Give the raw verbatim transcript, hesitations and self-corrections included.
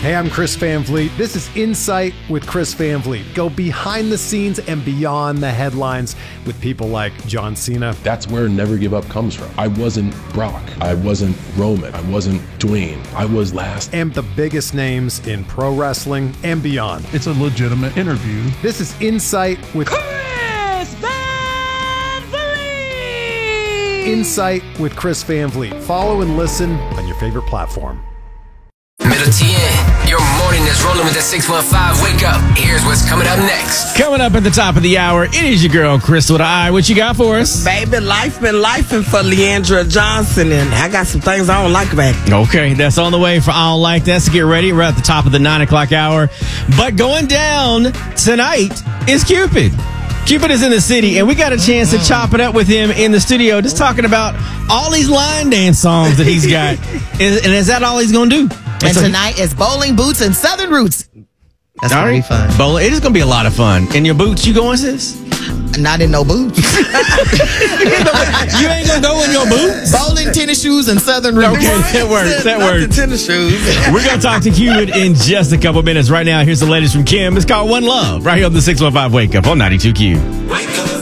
Hey, I'm Chris Van Vliet. This is Insight with Chris Van Vliet. Go behind the scenes and beyond the headlines with people like John Cena. That's where Never Give Up comes from. I wasn't Brock. I wasn't Roman. I wasn't Dwayne. I was last. And the biggest names in pro wrestling and beyond. It's a legitimate interview. This is Insight with Chris Van Vliet. Insight with Chris Van Vliet. Follow and listen on your favorite platform. Middle T N, your morning is rolling with the six one five wake up. Here's what's coming up next. Coming up at the top of the hour, it is your girl, Crystal the Eye. What you got for us? Baby, life been lifing for Leandra Johnson, and I got some things I don't like about it. Okay, that's on the way for I Don't Like That. So get ready. We're at the top of the nine o'clock hour. But going down tonight is Cupid. Cupid is in the city, and we got a chance to chop it up with him in the studio, just talking about all these line dance songs that he's got. and, and is that all he's going to do? And so tonight is Bowling Boots and Southern Roots. That's going to be fun. Bowling, it is going to be a lot of fun. In your boots, you going, sis? Not in no boots. You ain't going to go in your boots? Bowling, tennis shoes, and Southern Roots. Okay, that works. That Not works. the tennis shoes. We're going to talk to Cupid in just a couple minutes. Right now, here's the latest from Kim. It's called One Love, right here on the six one five Wake Up on ninety-two Q. Wake up.